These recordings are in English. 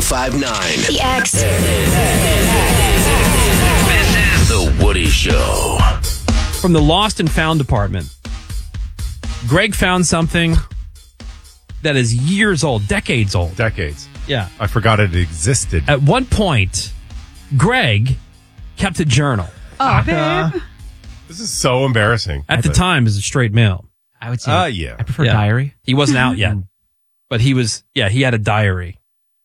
1059. The X. This is The Woody Show. From the Lost and Found department, Greg found something that is years old, decades old. Decades. Yeah. I forgot it existed. At one point, Greg kept a journal. Oh, babe. This is so embarrassing. At the time, as a straight male. I would say yeah. I prefer diary. He wasn't out yet, but he had a diary.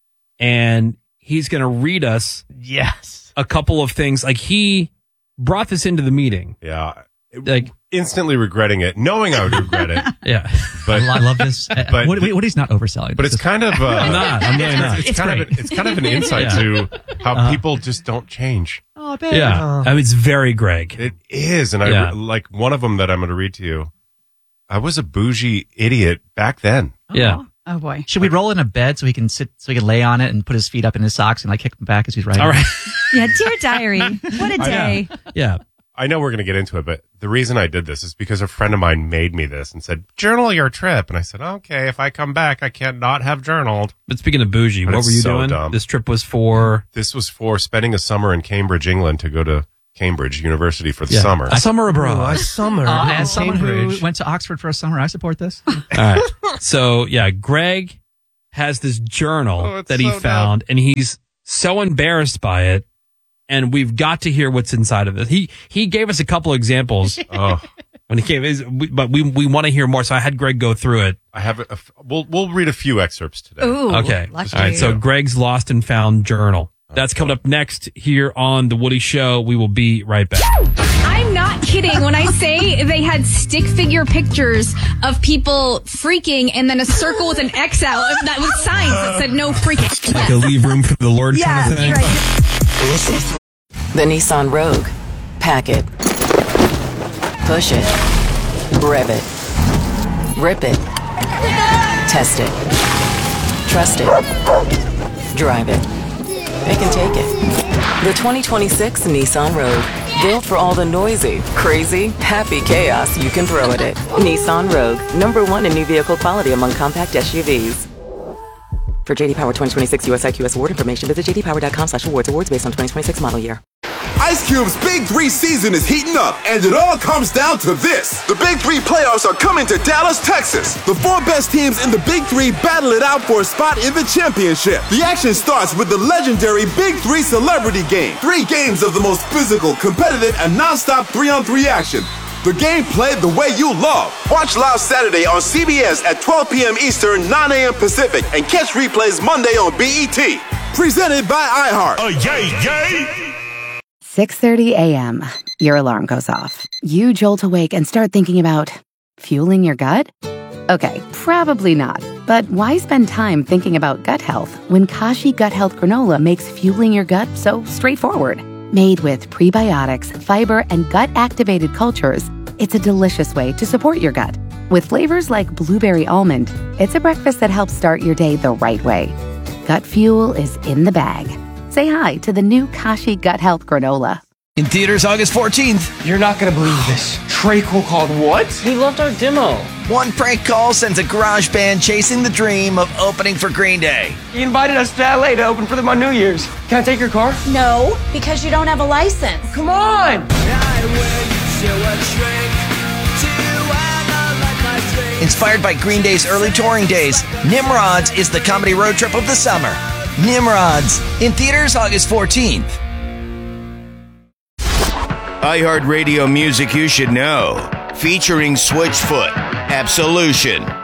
And he's going to read us a couple of things. Like, he brought this into the meeting. Yeah. Like, instantly regretting it, knowing I would regret it. Yeah. But I love this. But Woody's not overselling. But it's kind of I'm really not. It's kind of an insight to how people just don't change. Oh, babe. Yeah. I mean, it's very Greg. It is. And I like one of them that I'm going to read to you. I was a bougie idiot back then. Yeah. Oh boy. Should we roll in a bed so he can lay on it and put his feet up in his socks and like kick him back as he's writing? All right. Yeah, dear diary. What a day. Yeah. I know we're going to get into it, but the reason I did this is because a friend of mine made me this and said, journal your trip. And I said, okay, if I come back, I can't not have journaled. But speaking of bougie, But what were you so doing? dumb. This trip was for... This was for spending a summer in Cambridge, England to go to Cambridge University for the summer. Summer abroad. As someone who went to Oxford for a summer, I support this. All right. So, yeah, Greg has this journal that he found, and he's so embarrassed by it, and we've got to hear what's inside of it. He gave us a couple examples when he came, but we want to hear more, so I had Greg go through it. I have we'll read a few excerpts today. Ooh, Okay. lucky. All right, so Greg's Lost and Found journal. That's coming up next here on The Woody Show. We will be right back. I'm not kidding when I say they had stick figure pictures of people freaking and then a circle with an X out that was signs that said no freaking. Like a leave room for the Lord kind of thing. Right. The Nissan Rogue. Pack it. Push it. Rev it. Rip it. Test it. Trust it. Drive it. They can take it. The 2026 Nissan Rogue. Built for all the noisy, crazy, happy chaos you can throw at it. Nissan Rogue. #1 in new vehicle quality among compact SUVs. For JD Power 2026 US IQS award information, visit jdpower.com/awards. Awards based on 2026 model year. Ice Cube's Big 3 season is heating up, and it all comes down to this. The Big 3 playoffs are coming to Dallas, Texas. The 4 best teams in the Big 3 battle it out for a spot in the championship. The action starts with the legendary Big 3 Celebrity Game. 3 games of the most physical, competitive, and non-stop 3-on-3 action. The game played the way you love. Watch live Saturday on CBS at 12 p.m. Eastern, 9 a.m. Pacific, and catch replays Monday on BET. Presented by iHeart. Yay! 6:30 a.m. Your alarm goes off. You jolt awake and start thinking about fueling your gut? Okay, probably not. But why spend time thinking about gut health when Kashi Gut Health Granola makes fueling your gut so straightforward? Made with prebiotics, fiber, and gut-activated cultures, it's a delicious way to support your gut. With flavors like blueberry almond, it's a breakfast that helps start your day the right way. Gut fuel is in the bag. Say hi to the new Kashi Gut Health Granola. In theaters August 14th. You're not going to believe this. Trey Cole called what? He loved our demo. One prank call sends a garage band chasing the dream of opening for Green Day. He invited us to LA to open for them on New Year's. Can I take your car? No, because you don't have a license. Come on! Inspired by Green Day's early touring days, Nimrods is the comedy road trip of the summer. Nimrods, in theaters August 14th. iHeartRadio music you should know. Featuring Switchfoot, Absolution,